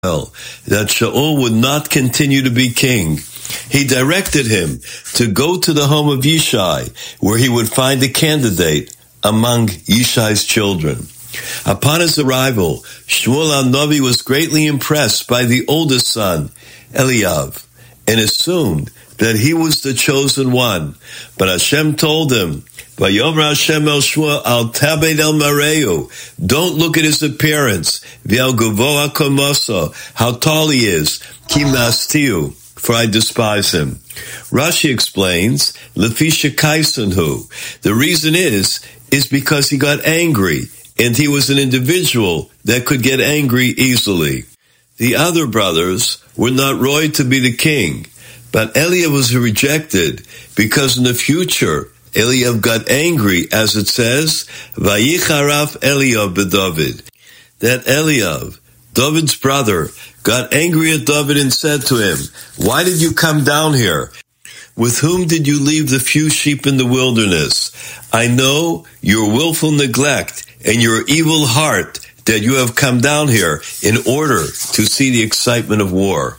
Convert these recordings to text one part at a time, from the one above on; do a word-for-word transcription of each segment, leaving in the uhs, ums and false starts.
that Shaul would not continue to be king, he directed him to go to the home of Yishai, where he would find a candidate among Yishai's children. Upon his arrival, Shmuel HaNavi was greatly impressed by the oldest son, Eliav, and assumed that he was the chosen one. But Hashem told him, Vayomer Hashem el Shmuel al tabed el mareu. Don't look at his appearance. V'al guvoa komoso, how tall he is. Ki nastiu, for I despise him. Rashi explains, Lefi shekaisun hu. The reason is, is because he got angry, and he was an individual that could get angry easily. The other brothers were not roy to be the king, but Eliav was rejected because in the future, Eliav got angry, as it says, Vayicharaf Eliav b'David. That Eliav, David's brother, got angry at David and said to him, why did you come down here? With whom did you leave the few sheep in the wilderness? I know your willful neglect and your evil heart that you have come down here in order to see the excitement of war.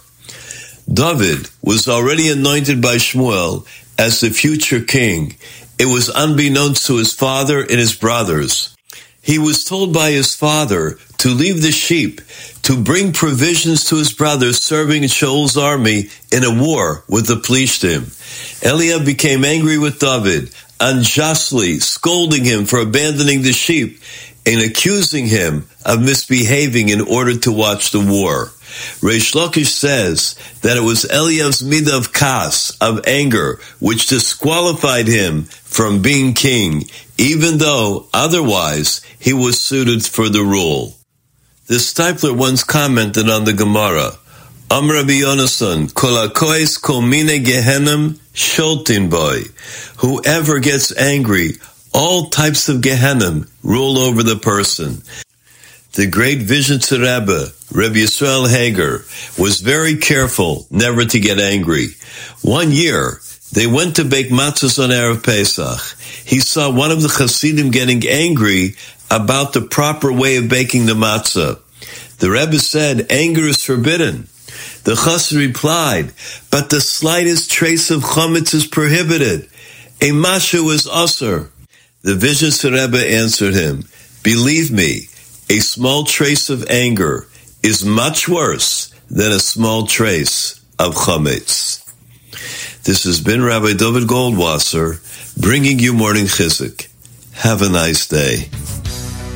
David was already anointed by Shmuel as the future king. It was unbeknownst to his father and his brothers. He was told by his father to leave the sheep, to bring provisions to his brothers serving in Shaul's army in a war with the Plishtim. Eliab became angry with David, unjustly scolding him for abandoning the sheep and accusing him of misbehaving in order to watch the war. Reish Lakish says that it was Eliav's midah of kas, of anger, which disqualified him from being king, even though otherwise he was suited for the rule. The Stipler once commented on the Gemara, Amar Rabbi Yonasan, Kol hakois kol mine gehenim sholtin boy. Whoever gets angry, all types of gehenim rule over the person. The great Vizhnitzer Rebbe, Rebbe Yisrael Hager, was very careful never to get angry. One year, they went to bake matzahs on Erev Pesach. He saw one of the Hasidim getting angry about the proper way of baking the matzah. The Rebbe said, anger is forbidden. The Chassid replied, but the slightest trace of chametz is prohibited. A mashu is asur. The Vizhnitzer Rebbe answered him, believe me, a small trace of anger is much worse than a small trace of chametz. This has been Rabbi David Goldwasser bringing you Morning Chizuk. Have a nice day.